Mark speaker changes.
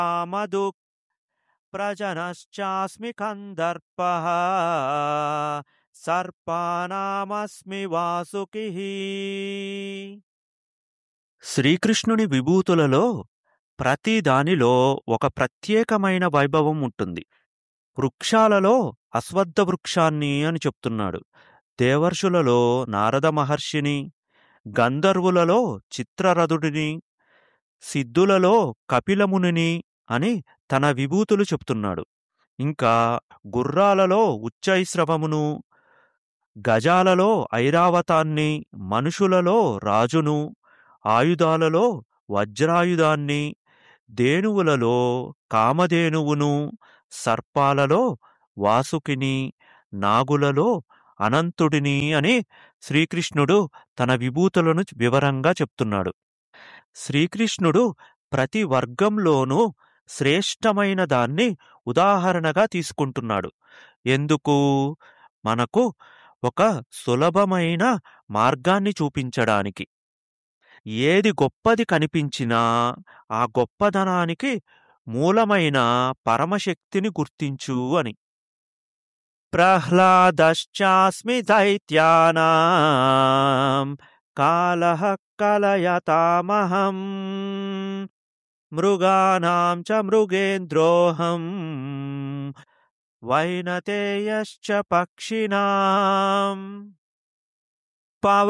Speaker 1: మధు ప్రజనశ్చాస్మి కందర్పః సర్పానామస్మి వాసుకిః. శ్రీకృష్ణుని విభూతులలో ప్రతి దానిలో ఒక ప్రత్యేకమైన వైభవం ఉంటుంది. వృక్షాలలో అశ్వత్థ వృక్షాన్ని అని చెప్తున్నాడు, దేవర్షులలో నారద మహర్షిని, గంధర్వులలో చిత్రరథుడిని, సిద్ధులలో కపిలమునిని అని తన విభూతులు చెప్తున్నాడు. ఇంకా గుర్రాలలో ఉచ్చైశ్రవమును, గజాలలో ఐరావతాన్ని, మనుషులలో రాజును, ఆయుధాలలో వజ్రాయుధాన్ని, ధేనువులలో కామధేనువును, సర్పాలలో వాసుకిని, నాగులలో అనంతుడిని అని శ్రీకృష్ణుడు తన విభూతులను వివరంగా చెప్తున్నాడు. శ్రీకృష్ణుడు ప్రతి వర్గంలోనూ శ్రేష్టమైన దాన్ని ఉదాహరణగా తీసుకుంటున్నాడు. ఎందుకు? మనకు ఒక సులభమైన మార్గాన్ని చూపించడానికి. ఏది గొప్పది కనిపించినా ఆ గొప్పదనానికి మూలమైన పరమశక్తిని గుర్తించు అని. ప్రహ్లాదశ్చాస్మి దైత్యానాం కాలః కలయతామహం మృగాణాం చ మృగేంద్రోహం వైనతేయశ్చ పక్షిణాం.